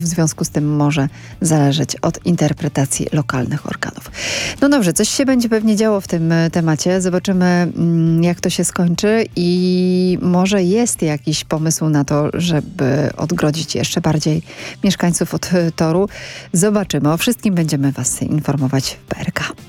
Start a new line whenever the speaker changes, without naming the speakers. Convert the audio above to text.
W związku z tym może zależeć od interpretacji lokalnych organów. No dobrze, coś się będzie pewnie działo w tym temacie. Zobaczymy, jak to się skończy i może jest jakiś pomysł na to, żeby odgrodzić jeszcze bardziej mieszkańców od toru. Zobaczymy. O wszystkim będziemy Was informować w PRK.